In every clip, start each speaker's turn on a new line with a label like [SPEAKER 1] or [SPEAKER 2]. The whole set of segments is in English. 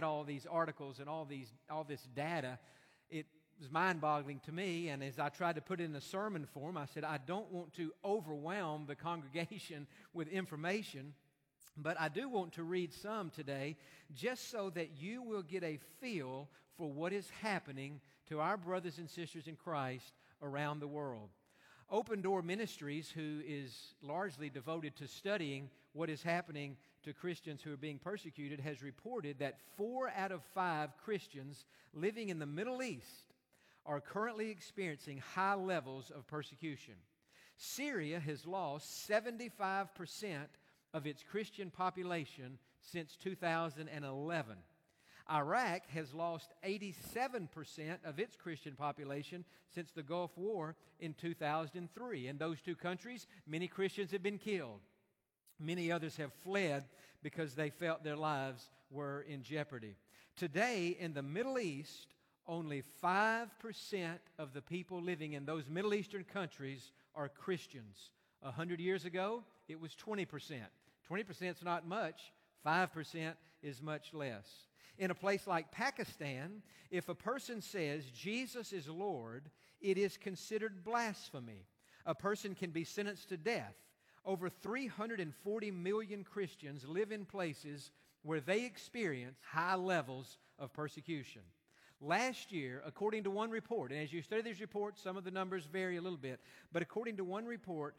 [SPEAKER 1] read all these articles and all this data, it was mind-boggling to me. And as I tried to put it in a sermon form, I said, I don't want to overwhelm the congregation with information, but I do want to read some today just so that you will get a feel for what is happening to our brothers and sisters in Christ around the world. Open Door Ministries, who is largely devoted to studying what is happening to Christians who are being persecuted, has reported that 4 out of 5 Christians living in the Middle East are currently experiencing high levels of persecution. Syria has lost 75% of its Christian population since 2011. Iraq has lost 87% of its Christian population since the Gulf War in 2003. In those two countries, many Christians have been killed. Many others have fled because they felt their lives were in jeopardy. Today, in the Middle East, only 5% of the people living in those Middle Eastern countries are Christians. 100 years ago, it was 20%. 20% is not much. 5% is much less. In a place like Pakistan, if a person says Jesus is Lord, it is considered blasphemy. A person can be sentenced to death. Over 340 million Christians live in places where they experience high levels of persecution. Last year, according to one report, and as you study these reports, some of the numbers vary a little bit, but according to one report,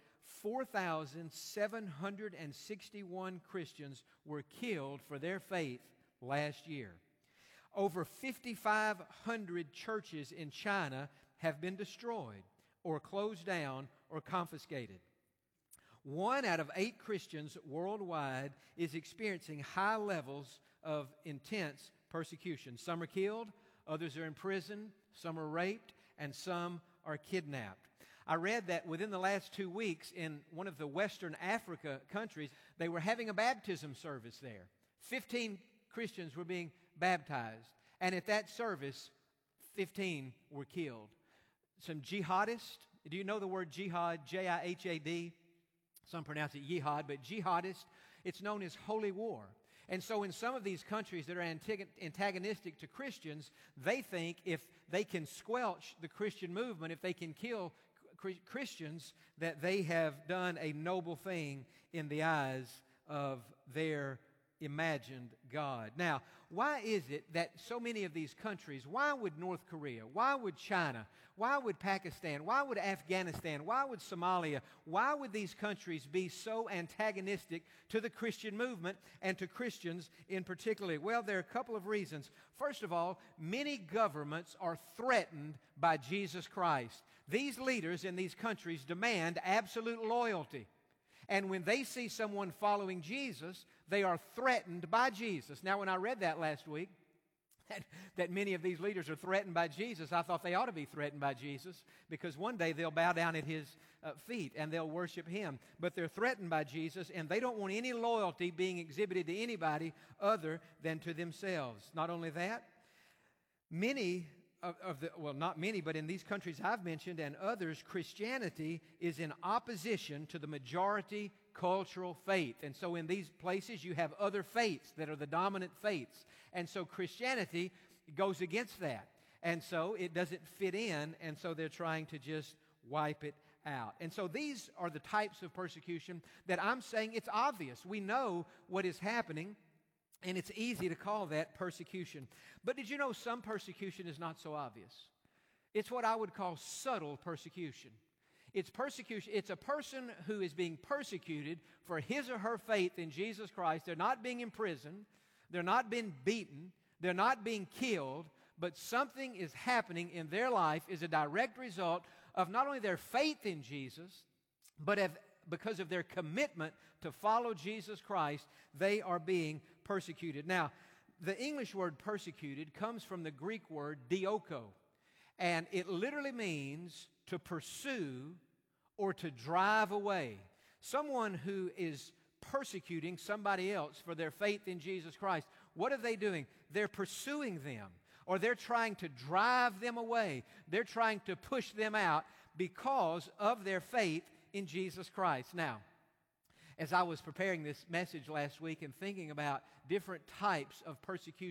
[SPEAKER 1] 4,761 Christians were killed for their faith last year. Over 5,500 churches in China have been destroyed or closed down or confiscated. 1 out of 8 Christians worldwide is experiencing high levels of intense persecution. Some are killed, others are in prison, some are raped, and some are kidnapped. I read that within the last 2 weeks in one of the Western Africa countries, they were having a baptism service there. 15 Christians were being baptized, and at that service, 15 were killed. Some jihadists, do you know the word jihad, J-I-H-A-D? Some pronounce it jihad, but jihadist, it's known as holy war. And so in some of these countries that are antagonistic to Christians, they think if they can squelch the Christian movement, if they can kill Christians, that they have done a noble thing in the eyes of their imagined God. Now, why is it that so many of these countries, why would North Korea, why would China, why would Pakistan, why would Afghanistan, why would Somalia, why would these countries be so antagonistic to the Christian movement and to Christians in particular? Well, there are a couple of reasons. First of all, many governments are threatened by Jesus Christ. These leaders in these countries demand absolute loyalty. And when they see someone following Jesus, they are threatened by Jesus. Now, when I read that last week, that many of these leaders are threatened by Jesus, I thought they ought to be threatened by Jesus because one day they'll bow down at His feet and they'll worship Him. But they're threatened by Jesus, and they don't want any loyalty being exhibited to anybody other than to themselves. Not only that, many not many, but in these countries I've mentioned and others, Christianity is in opposition to the majority cultural faith. And so in these places you have other faiths that are the dominant faiths. And so Christianity goes against that. And so it doesn't fit in, and so they're trying to just wipe it out. And so these are the types of persecution that I'm saying it's obvious. We know what is happening. And it's easy to call that persecution. But did you know some persecution is not so obvious? It's what I would call subtle persecution. It's persecution. It's a person who is being persecuted for his or her faith in Jesus Christ. They're not being imprisoned. They're not being beaten. They're not being killed. But something is happening in their life is a direct result of not only their faith in Jesus, but because of their commitment to follow Jesus Christ, they are being persecuted. Now, the English word persecuted comes from the Greek word dioko, and it literally means to pursue or to drive away. Someone who is persecuting somebody else for their faith in Jesus Christ, what are they doing? They're pursuing them, or they're trying to drive them away. They're trying to push them out because of their faith in Jesus Christ. Now, as I was preparing this message last week and thinking about different types of persecution